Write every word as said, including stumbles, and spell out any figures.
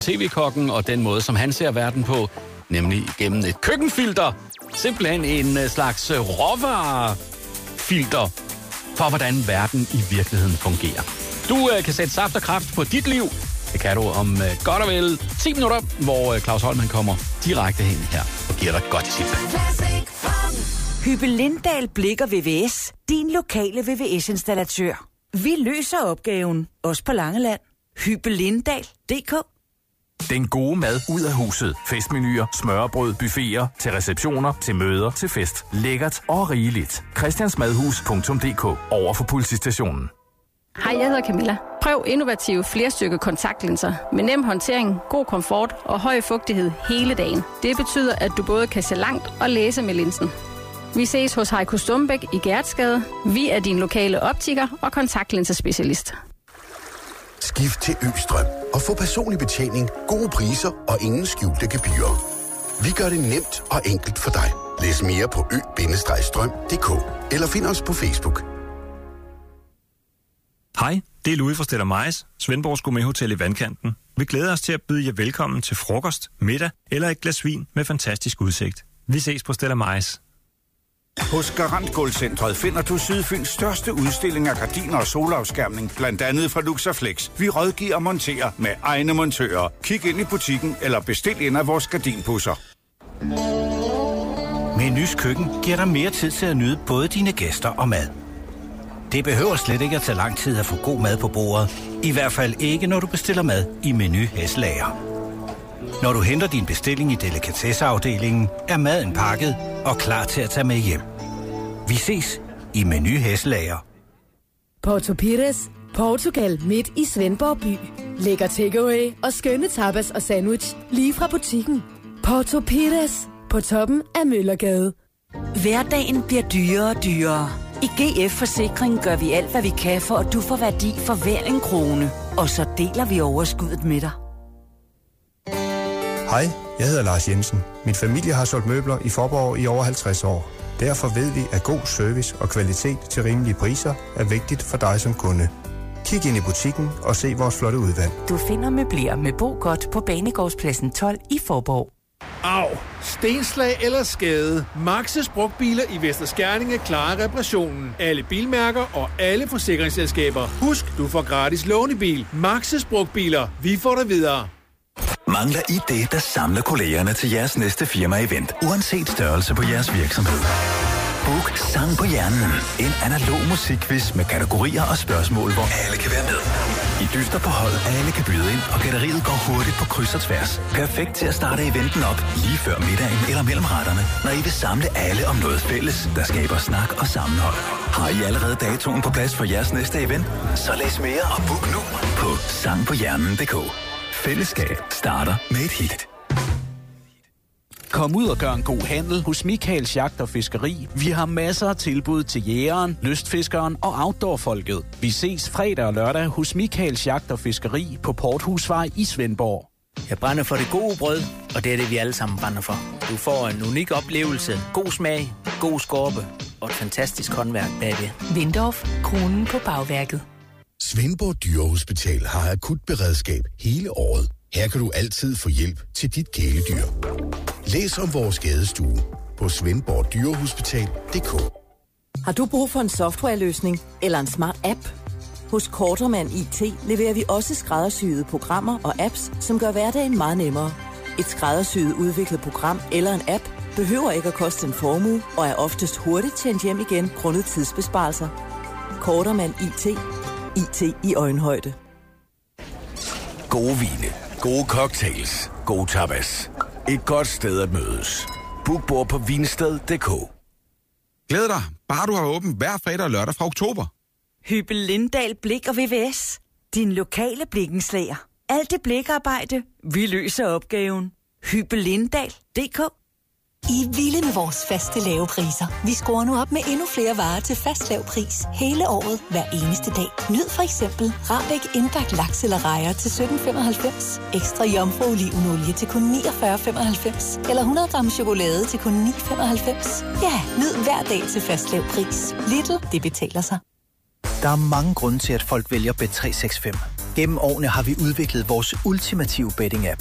T V-kokken og den måde, som han ser verden på, nemlig gennem et køkkenfilter. Simpelthen en slags råvarefilter for, hvordan verden i virkeligheden fungerer. Du uh, kan sætte saft og kraft på dit liv. Det kan du om uh, godt og vel ti minutter, hvor uh, Claus Holm kommer direkte hen her og giver dig godt i sit. Hyppe Lindahl Blik og V V S. Din lokale V V S-installatør. Vi løser opgaven. Også på Langeland. Hyppe Lindahl punktum d k. Den gode mad ud af huset. Festmenuer, smørrebrød, buffeter, til receptioner, til møder, til fest. Lækkert og rigeligt. christiansmadhus punktum d k. Over for politistationen. Hej, jeg hedder Camilla. Prøv innovative flerstykke kontaktlinser med nem håndtering, god komfort og høj fugtighed hele dagen. Det betyder, at du både kan se langt og læse med linsen. Vi ses hos Heiko Stumbæk i Gertsgade. Vi er din lokale optiker og kontaktlinserspecialist. Skift til Østrøm og få personlig betjening, gode priser og ingen skjulte gebyrer. Vi gør det nemt og enkelt for dig. Læs mere på ø bindestreg strøm punktum d k eller find os på Facebook. Hej, det er Louis fra Stella Majs, Svendborgs Gourmet-hotel i Vandkanten. Vi glæder os til at byde jer velkommen til frokost, middag eller et glas vin med fantastisk udsigt. Vi ses på Stella Majs. Hos Garant Gulvcentret finder du Sydfyns største udstilling af gardiner og solafskærmning, blandt andet fra Luxaflex. Vi rådgiver og monterer med egne montører. Kig ind i butikken eller bestil en af vores gardinpusser. Menus Køkken giver dig mere tid til at nyde både dine gæster og mad. Det behøver slet ikke at tage lang tid at få god mad på bordet. I hvert fald ikke, når du bestiller mad i Menu Hæslager. Når du henter din bestilling i delikatesseafdelingen, er maden pakket og klar til at tage med hjem. Vi ses i Menu Hæslager. Porto Pires, Portugal midt i Svendborg by. Lækker takeaway og skønne tapas og sandwich lige fra butikken. Porto Pires på toppen af Møllergade. Hverdagen bliver dyrere og dyrere. I G F Forsikring gør vi alt, hvad vi kan, for at du får værdi for hver en krone. Og så deler vi overskuddet med dig. Hej, jeg hedder Lars Jensen. Min familie har solgt møbler i Faaborg i over halvtreds år. Derfor ved vi, at god service og kvalitet til rimelige priser er vigtigt for dig som kunde. Kig ind i butikken og se vores flotte udvalg. Du finder møbler med Bo Godt på Banegårdspladsen tolv i Faaborg. Au! Stenslag eller skade. Maxes Brugtbiler i Vester Skerninge klarer reparationen. Alle bilmærker og alle forsikringsselskaber. Husk, du får gratis lånebil. Maxes Brugtbiler. Vi får dig videre. Mangler I det, der samler kollegerne til jeres næste firma-event, uanset størrelse på jeres virksomhed? Book Sang på Hjernen. En analog musikquiz med kategorier og spørgsmål, hvor alle kan være med. I dyster på hold, alle kan byde ind, og galleriet går hurtigt på kryds og tværs. Perfekt til at starte eventen op lige før middagen eller mellem retterne, når I vil samle alle om noget fælles, der skaber snak og sammenhold. Har I allerede datoen på plads for jeres næste event? Så læs mere og book nu på sang på hjernen punktum d k. Fællesskab starter med et hit. Kom ud og gør en god handel hos Michaels Jagt og Fiskeri. Vi har masser af tilbud til jægeren, lystfiskeren og outdoorfolket. Vi ses fredag og lørdag hos Michaels Jagt og Fiskeri på Porthusvej i Svendborg. Jeg brænder for det gode brød, og det er det, vi alle sammen brænder for. Du får en unik oplevelse, god smag, god skorpe og et fantastisk håndværk bagved. Windorf, kronen på bagværket. Svendborg Dyrehospital har akut beredskab hele året. Her kan du altid få hjælp til dit kæledyr. Læs om vores skadestue på svendborg dyrehospital punktum d k. Har du brug for en softwareløsning eller en smart app? Hos Kortermand I T leverer vi også skræddersyede programmer og apps, som gør hverdagen meget nemmere. Et skræddersyet udviklet program eller en app behøver ikke at koste en formue og er oftest hurtigt tjent hjem igen grundet tidsbesparelser. Kortermand I T. I T i øjenhøjde. Gode vine, gode cocktails, gode tapas. Et godt sted at mødes. Book bord på vinsted punktum d k. Glæd dig, bare du har åbent hver fredag og lørdag fra oktober. Hyppe Lindahl Blik og V V S. Din lokale blikkenslager. Alt det blikarbejde, vi løser opgaven. Hyppe Lindahl punktum d k. I er vilde med vores faste lave priser. Vi skruer nu op med endnu flere varer til fast lav pris hele året, hver eneste dag. Nyd for eksempel Rahbek indbagt laks eller rejer til sytten femoghalvfems, ekstra jomfru olivenolie til kun niogfyrre femoghalvfems eller hundrede gram chokolade til kun ni femoghalvfems. Ja, nyd hver dag til fast lav pris. Lidl, det betaler sig. Der er mange grunde til, at folk vælger Bet tre seks fem. Gennem årene har vi udviklet vores ultimative betting-app,